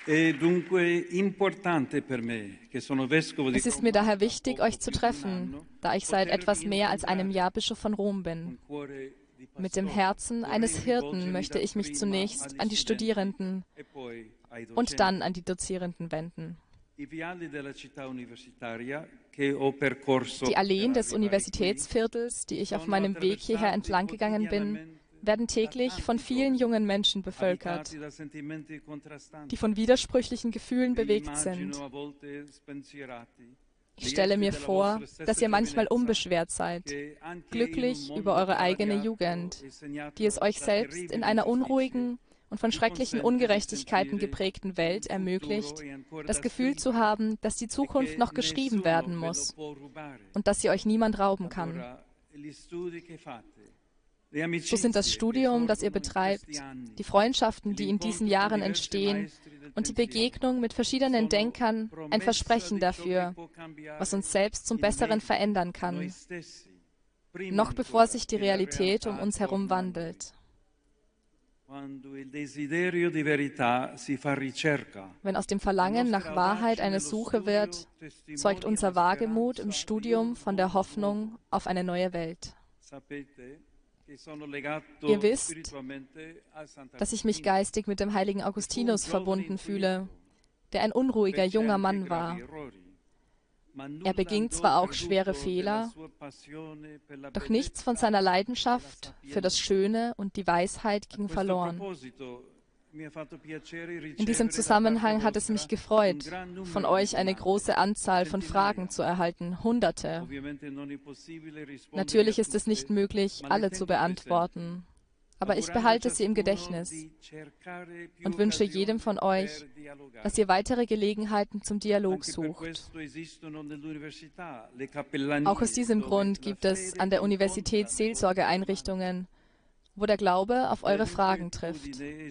Es ist mir daher wichtig, euch zu treffen, da ich seit etwas mehr als einem Jahr Bischof von Rom bin. Mit dem Herzen eines Hirten möchte ich mich zunächst an die Studierenden und dann an die Dozierenden wenden. Die Alleen des Universitätsviertels, die ich auf meinem Weg hierher entlang gegangen bin, werden täglich von vielen jungen Menschen bevölkert, die von widersprüchlichen Gefühlen bewegt sind. Ich stelle mir vor, dass ihr manchmal unbeschwert seid, glücklich über eure eigene Jugend, die es euch selbst in einer unruhigen und von schrecklichen Ungerechtigkeiten geprägten Welt ermöglicht, das Gefühl zu haben, dass die Zukunft noch geschrieben werden muss und dass sie euch niemand rauben kann. So sind das Studium, das ihr betreibt, die Freundschaften, die in diesen Jahren entstehen und die Begegnung mit verschiedenen Denkern ein Versprechen dafür, was uns selbst zum Besseren verändern kann, noch bevor sich die Realität um uns herum wandelt. Wenn aus dem Verlangen nach Wahrheit eine Suche wird, zeugt unser Wagemut im Studium von der Hoffnung auf eine neue Welt. Ihr wisst, dass ich mich geistig mit dem heiligen Augustinus verbunden fühle, der ein unruhiger junger Mann war. Er beging zwar auch schwere Fehler, doch nichts von seiner Leidenschaft für das Schöne und die Weisheit ging verloren. In diesem Zusammenhang hat es mich gefreut, von euch eine große Anzahl von Fragen zu erhalten, Hunderte. Natürlich ist es nicht möglich, alle zu beantworten, aber ich behalte sie im Gedächtnis und wünsche jedem von euch, dass ihr weitere Gelegenheiten zum Dialog sucht. Auch aus diesem Grund gibt es an der Universität Seelsorgeeinrichtungen, wo der Glaube auf eure Fragen trifft.